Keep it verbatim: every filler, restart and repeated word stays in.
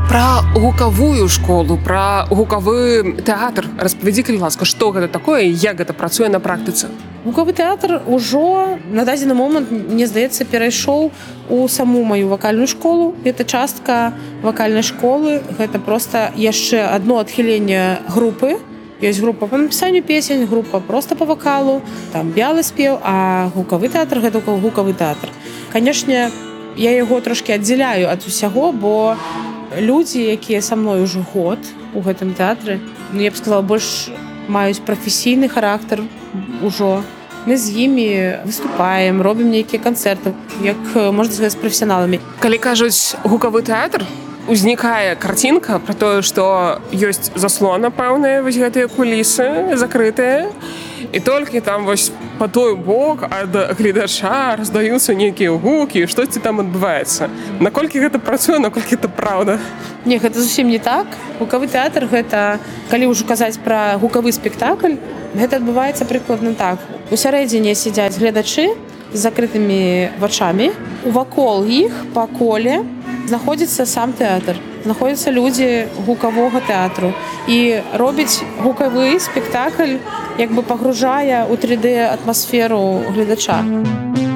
Пра гукавую школу, пра гукавы тэатр. Распавядзі, калі ласка, што гэта такое і як гэта працуе на практыцы? Гукавы тэатр ужо на дадзены момант, мне здаецца, перайшоў у саму маю вакальную школу. Гэта частка вакальнай школы, гэта проста яшчэ адно адхіленне групы. Ёсць група па напісанню песень, група проста па вакалу, там бялы спеў, а гукавы тэатр гэта гукавы тэатр. Канешне, я яго трошкі аддзяляю ад усяго, бо людзі, якія са мной ужо год у гэтым тэатры, ну, я б сказала, больш маюць прафесійны характар ужо. Мы з імі выступаем, робім нейкія канцэрты, як, можна сказаць, з прафесіяналамі. Калі кажуць гукавы тэатр, узнікае карцінка пра тое, што ёсць заслона пэўныя, вось гэтыя кулісы закрытыя, і толькі там вось па той бок ад гледача раздаюцца нейкія гукі, штосьці там адбываецца. Наколькі гэта працуе, наколькі гэта праўда? Не, гэта зусім не так. Гукавы тэатр гэта, калі ўжо казаць пра гукавы спектакль, гэта адбываецца прыкладна так. У сярэдзіне сядзяць гледачы з закрытымі вачамі. Вакол іх па коле знаходзіцца сам тэатр. Знаходзяцца людзі гукавога тэатру. І робіць гукавы спектакль, як бы пагружае ў тры дэ атмасферу гледача.